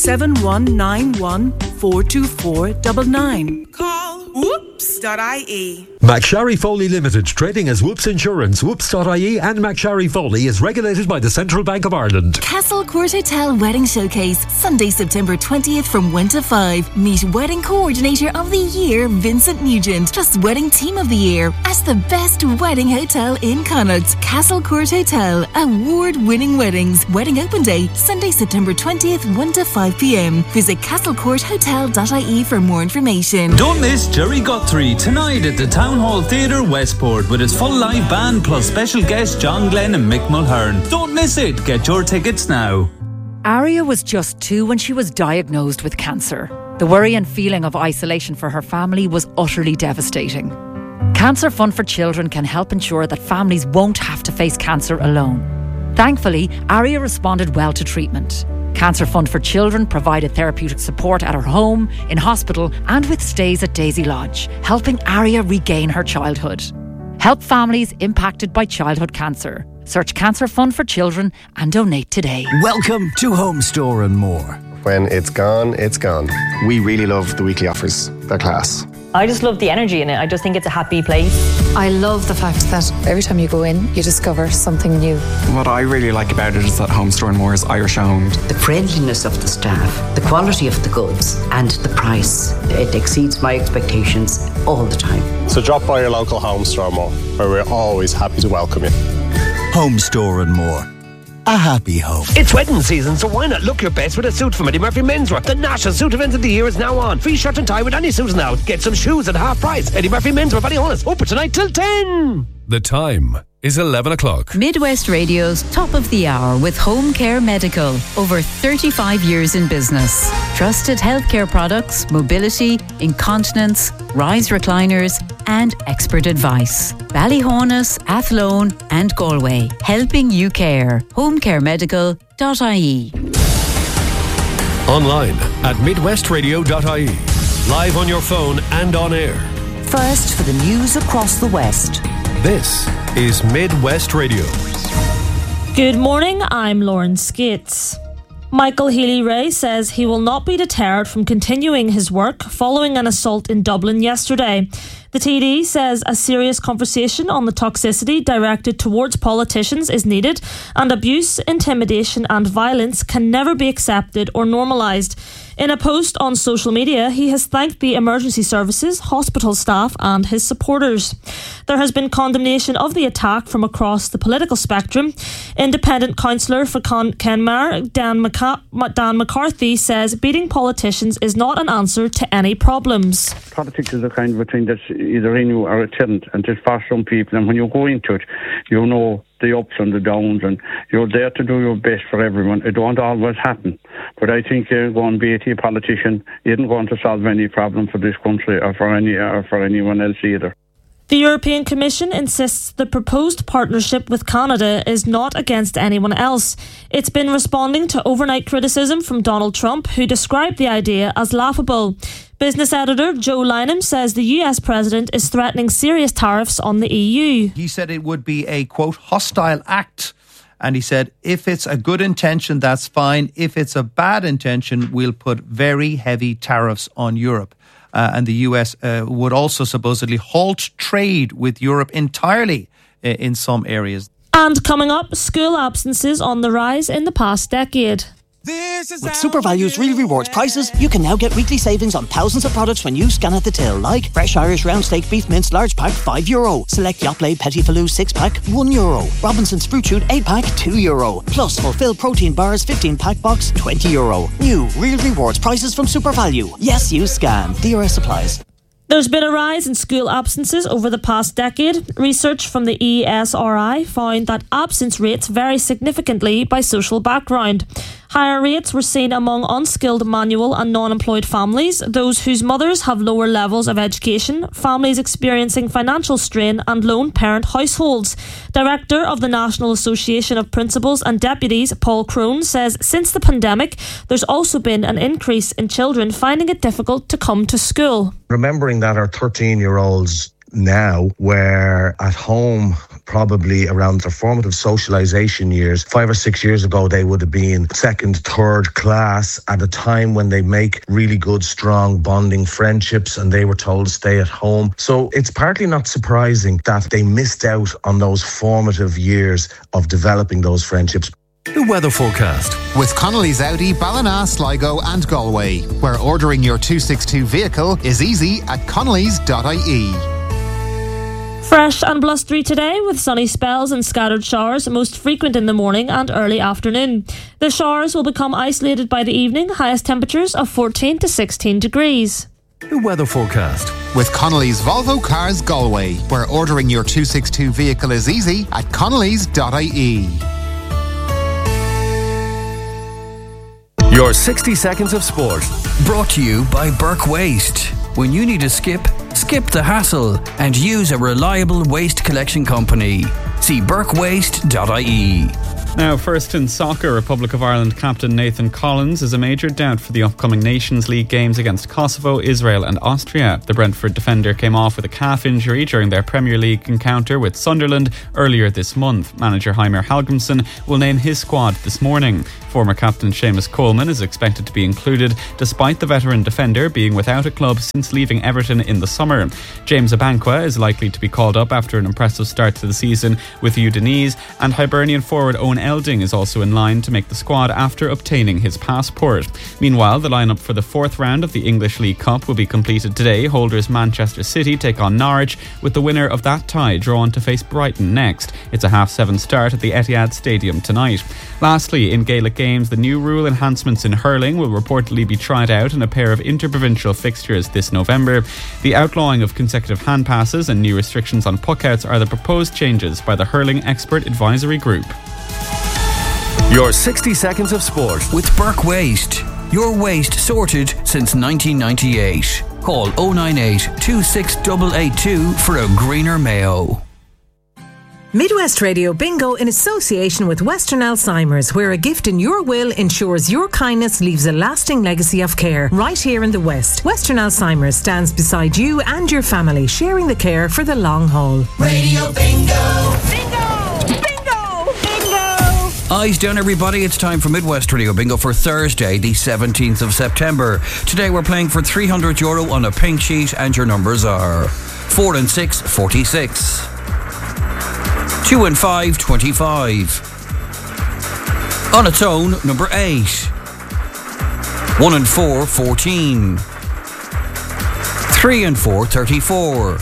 7191 424 99. Call whoops.ie. McSharry Foley Limited, trading as Whoops Insurance, whoops.ie and McSharry Foley is regulated by the Central Bank of Ireland. Castle Court Hotel Wedding Showcase, Sunday, September 20th from 1 to 5. Meet Wedding Coordinator of the Year, Vincent Nugent, plus Wedding Team of the Year at the best wedding hotel in Connacht. Castle Court Hotel, award-winning weddings. Wedding Open Day, Sunday, September 20th, 1 to 5 p.m. Visit castlecourthotel.ie for more information. Don't miss Jerry Guthrie tonight at the Town Hall Theatre, Westport, with his full live band plus special guests John Glenn and Mick Mulhern. Don't miss it. Get your tickets now. Aria was just 2 when she was diagnosed with cancer. The worry and feeling of isolation for her family was utterly devastating. Cancer Fund for Children can help ensure that families won't have to face cancer alone. Thankfully, Aria responded well to treatment. Cancer Fund for Children provided therapeutic support at her home, in hospital and with stays at Daisy Lodge, helping Aria regain her childhood. Help families impacted by childhood cancer. Search Cancer Fund for Children and donate today. Welcome to Home Store and More. When it's gone, it's gone. We really love the weekly offers. They're class. I just love the energy in it. I just think it's a happy place. I love the fact that every time you go in, you discover something new. What I really like about it is that Home Store and More is Irish owned. The friendliness of the staff, the quality of the goods, and the price. It exceeds my expectations all the time. So drop by your local Home Store and More, where we're always happy to welcome you. Home Store and More. A happy home. It's wedding season, so why not look your best with a suit from Eddie Murphy Menswear? The national suit event of the year is now on. Free shirt and tie with any suit now. Get some shoes at half price. Eddie Murphy Menswear, Ballyhonus. Open tonight till 10. The time is 11 o'clock. Midwest Radio's Top of the Hour with Home Care Medical. Over 35 years in business. Trusted healthcare products, mobility, incontinence, rise recliners and expert advice. Ballyhonus, Athlone and Galway. Helping you care. homecaremedical.ie. Online at midwestradio.ie. Live on your phone and on air. First for the news across the West. This is Midwest Radio. Good morning, I'm Lauren Skates. Michael Healy-Rae says he will not be deterred from continuing his work following an assault in Dublin yesterday. The TD says a serious conversation on the toxicity directed towards politicians is needed, and abuse, intimidation and violence can never be accepted or normalised. In a post on social media, he has thanked the emergency services, hospital staff and his supporters. There has been condemnation of the attack from across the political spectrum. Independent councillor for Kenmare, Dan McCarthy, says beating politicians is not an answer to any problems. Politics is a kind of a thing that's either in you or it isn't, and it's for some people, and when you go into it, you know the ups and the downs, and you're there to do your best for everyone. It don't always happen, but I think going to be a politician isn't going to solve any problem for this country or for anyone else either. The European Commission insists the proposed partnership with Canada is not against anyone else. It's been responding to overnight criticism from Donald Trump, who described the idea as laughable. Business editor Joe Lynham says the US president is threatening serious tariffs on the EU. He said it would be a, quote, hostile act. And he said, if it's a good intention, that's fine. If it's a bad intention, we'll put very heavy tariffs on Europe. And the US would also supposedly halt trade with Europe entirely in some areas. And coming up, school absences on the rise in the past decade. With SuperValue's Real Rewards prices, you can now get weekly savings on thousands of products when you scan at the till, like fresh Irish round steak beef mince large pack €5, select Yoplait Petit Filou 6 pack €1, Robinson's Fruit Shoot 8 pack €2, plus Fulfill Protein Bars 15 pack box €20. New Real Rewards prices from SuperValue. Yes, you scan. DRS applies. There's been a rise in school absences over the past decade. Research from the ESRI found that absence rates vary significantly by social background. Higher rates were seen among unskilled manual and non-employed families, those whose mothers have lower levels of education, families experiencing financial strain and lone parent households. Director of the National Association of Principals and Deputies, Paul Crone, says since the pandemic, there's also been an increase in children finding it difficult to come to school. Remembering that our 13-year-olds now, where at home, probably around their formative socialisation years, 5 or 6 years ago, they would have been second, third class at a time when they make really good, strong, bonding friendships, and they were told to stay at home. So it's partly not surprising that they missed out on those formative years of developing those friendships. The weather forecast. With Connolly's Audi, Ballina, Sligo and Galway, where ordering your 262 vehicle is easy at connellys.ie. Fresh and blustery today with sunny spells and scattered showers, most frequent in the morning and early afternoon. The showers will become isolated by the evening, highest temperatures of 14 to 16 degrees. The weather forecast. With Connolly's Volvo Cars Galway, where ordering your 262 vehicle is easy at connellys.ie. Your 60 seconds of sport. Brought to you by Burke Waste. When you need to skip the hassle and use a reliable waste collection company. See burkewaste.ie. Now, first in soccer, Republic of Ireland captain Nathan Collins is a major doubt for the upcoming Nations League games against Kosovo, Israel and Austria. The Brentford defender came off with a calf injury during their Premier League encounter with Sunderland earlier this month. Manager Heimer Hallgrímsson will name his squad this morning. Former captain Seamus Coleman is expected to be included, despite the veteran defender being without a club since leaving Everton in the summer. James Abankwah is likely to be called up after an impressive start to the season with Udinese, and Hibernian forward Owen Elding is also in line to make the squad after obtaining his passport. Meanwhile, the lineup for the fourth round of the English League Cup will be completed today. Holders Manchester City take on Norwich, with the winner of that tie drawn to face Brighton next. It's a 7:30 start at the Etihad Stadium tonight. Lastly, in Gaelic games, the new rule enhancements in hurling will reportedly be tried out in a pair of interprovincial fixtures this November. The outlawing of consecutive hand passes and new restrictions on puckouts are the proposed changes by the Hurling Expert Advisory Group. Your 60 seconds of sport. With Burke Waste. Your waste sorted since 1998. Call 098 26882 for a greener Mayo. Midwest Radio Bingo in association with Western Alzheimer's, where a gift in your will ensures your kindness leaves a lasting legacy of care. Right here in the West, Western Alzheimer's stands beside you and your family, sharing the care for the long haul. Radio Bingo! Eyes down, everybody. It's time for Midwest Radio Bingo for Thursday, the 17th of September. Today we're playing for €300 on a pink sheet, and your numbers are 4 and 6, 46. 2 and 5, 25. On its own, number 8. 1 and 4, 14. 3 and 4, 34.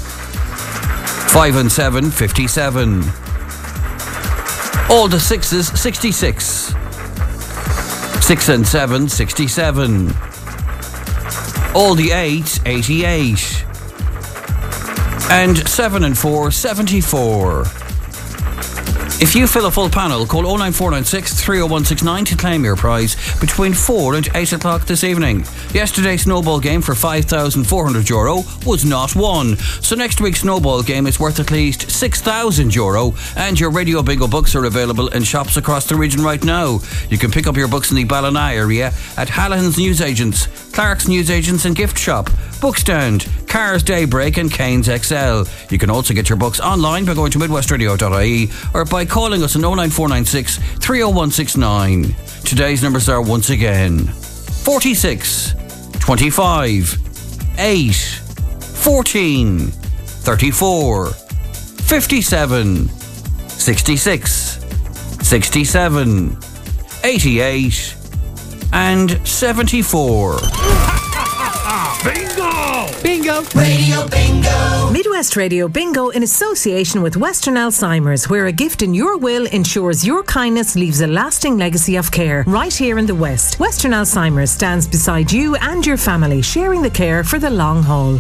5 and 7, 57. All the 6s, 66. 6 and 7, 67. All the 8s, 88. And 7 and 4, 74. If you fill a full panel, call 09496 30169 to claim your prize between 4 and 8 o'clock this evening. Yesterday's snowball game for €5,400 was not won. So next week's snowball game is worth at least €6,000, and your Radio Bingo books are available in shops across the region right now. You can pick up your books in the Ballina area at Hallahan's Newsagents, Clark's Newsagents and Gift Shop, Bookstand, Cars Daybreak and Cairns XL. You can also get your books online by going to midwestradio.ie or by calling us on 09496 30169. Today's numbers are once again 46, 25, 8, 14, 34, 57, 66, 67, 88 and 74. Bingo! Bingo! Radio Bingo! Midwest Radio Bingo in association with Western Alzheimer's, where a gift in your will ensures your kindness leaves a lasting legacy of care. Right here in the West, Western Alzheimer's stands beside you and your family, sharing the care for the long haul.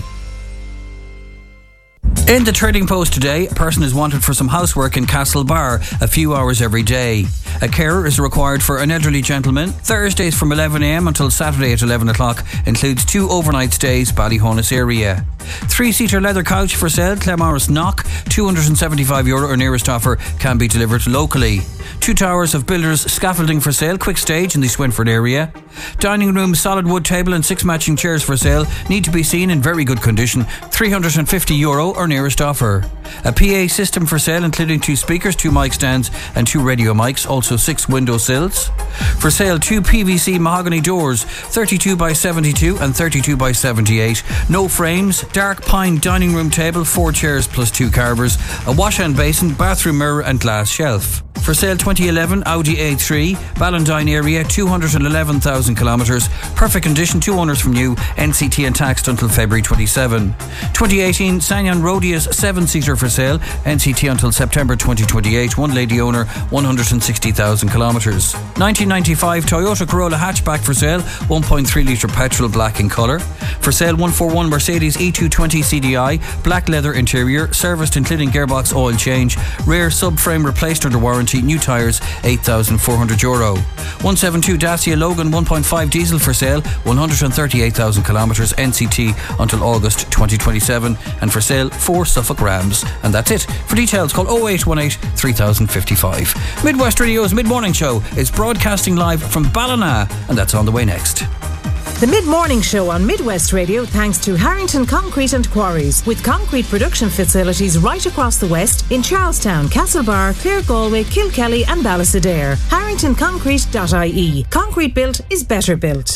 In the Trading Post today, a person is wanted for some housework in Castlebar a few hours every day. A carer is required for an elderly gentleman. Thursdays from 11 a.m. until Saturday at 11 o'clock. Includes 2 overnight stays, Ballyhonus area. 3-seater leather couch for sale, Clemorris Knock, €275 or nearest offer, can be delivered locally. 2 towers of builders scaffolding for sale, Quick Stage in the Swinford area. Dining room solid wood table and 6 matching chairs for sale, need to be seen in very good condition, €350 or nearest offer. A PA system for sale, including 2 speakers, 2 mic stands and 2 radio mics, also 6 window sills. For sale, 2 PVC mahogany doors, 32 by 72 and 32 by 78. No frames, dark pine dining room table, 4 chairs plus 2 carvers, a wash hand basin, bathroom mirror and glass shelf. For sale, 2011 Audi A3, Ballindine area, 211,000 kilometres. Perfect condition, 2 owners from new, NCT and taxed until February 27. 2018 Sanyan Rodius 7-seater for sale, NCT until September 2028. 1 lady owner, 160,000 kilometres. 1995 Toyota Corolla hatchback for sale, 1.3 litre petrol, black in colour. For sale, 141 Mercedes E220 CDI, black leather interior, serviced including gearbox oil change, rear subframe replaced under warranty, new tyres, €8,400. 172 Dacia Logan 1.5 diesel for sale, 138,000 kilometres, NCT until August 2027. And for sale, 4 Suffolk Rams. And that's it. For details, call 0818 3055. Midwest Radio's Mid-Morning Show is broadcasting live from Ballina, and that's on the way next. The Mid-Morning Show on Midwest Radio thanks to Harrington Concrete and Quarries, with concrete production facilities right across the West in Charlestown, Castlebar, Clare, Galway, Kilkelly and Ballastadair. HarringtonConcrete.ie. Concrete built is better built.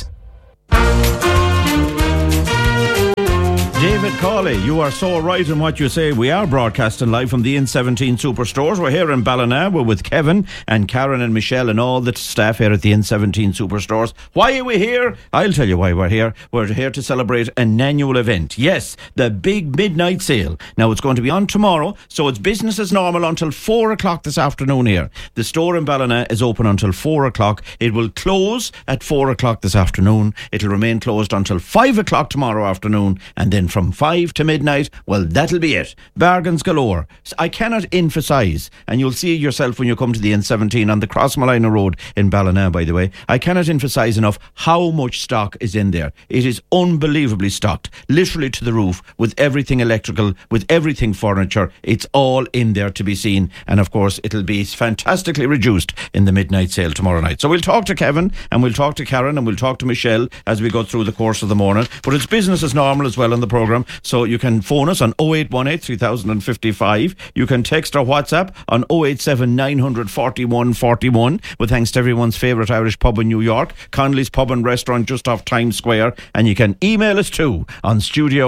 David Cawley, you are so right in what you say. We are broadcasting live from the N17 Superstores. We're here in Ballina. We're with Kevin and Karen and Michelle and all the staff here at the N17 Superstores. Why are we here? I'll tell you why we're here. We're here to celebrate an annual event. Yes, the big midnight sale. Now, it's going to be on tomorrow, so it's business as normal until 4 o'clock this afternoon here. The store in Ballina is open until 4 o'clock. It will close at 4 o'clock this afternoon. It'll remain closed until 5 o'clock tomorrow afternoon, and then from 5 to midnight, well, that'll be it. Bargains galore. I cannot emphasise, and you'll see it yourself when you come to the N17 on the Crossmolina Road in Ballina, by the way, I cannot emphasise enough how much stock is in there. It is unbelievably stocked, literally to the roof, with everything electrical, with everything furniture. It's all in there to be seen, and of course it'll be fantastically reduced in the midnight sale tomorrow night. So we'll talk to Kevin, and we'll talk to Karen, and we'll talk to Michelle as we go through the course of the morning, but it's business as normal as well on the programme. So you can phone us on 0818 3055. You can text or WhatsApp on 087 941 41, with thanks to everyone's favourite Irish pub in New York, Connolly's Pub and Restaurant just off Times Square. And you can email us too on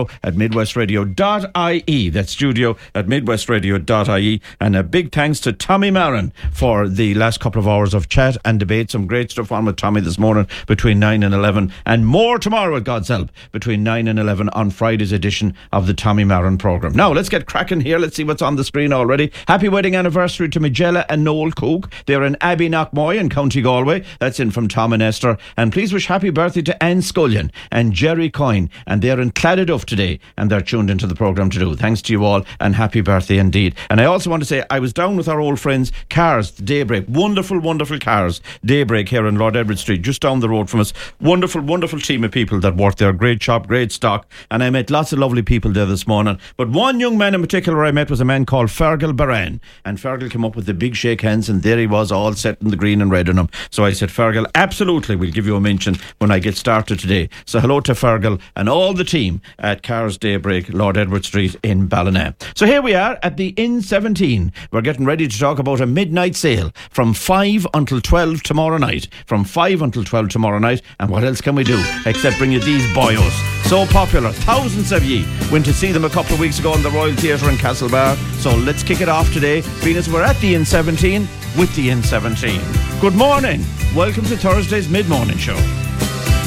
studio@midwestradio.ie. That's studio@midwestradio.ie. And a big thanks to Tommy Marin for the last couple of hours of chat and debate. Some great stuff on with Tommy this morning between 9 and 11, and more tomorrow with God's help between 9 and 11 on Friday's edition of the Tommy Marin programme. Now let's get cracking here. Let's see what's on the screen already. Happy wedding anniversary to Magella and Noel Cook. They're in Abbey-Knockmoy in County Galway. That's in from Tom and Esther. And please wish happy birthday to Anne Scullion and Jerry Coyne, and they're in Claddaduff today, and they're tuned into the programme to do. Thanks to you all, and happy birthday indeed. And I also want to say I was down with our old friends Cars Daybreak. Wonderful Cars Daybreak here in Lord Edward Street, just down the road from us. Wonderful team of people that work there. Great shop, great stock, and I met lots of lovely people there this morning. But one young man in particular I met was a man called Fergal Baran, and Fergal came up with the big shake hands, and there he was, all set in the green and red on him. So I said, Fergal, absolutely, we'll give you a mention when I get started today. So hello to Fergal and all the team at Cars Daybreak, Lord Edward Street in Ballina. So here we are at the N17. We're getting ready to talk about a midnight sale from 5 until 12 tomorrow night. From 5 until 12 tomorrow night. And what else can we do except bring you these boyos? So popular. Thousands of ye went to see them a couple of weeks ago in the Royal Theatre in Castlebar. So let's kick it off today, being as we're at the N17 with the N17. Good morning. Welcome to Thursday's Mid-Morning Show.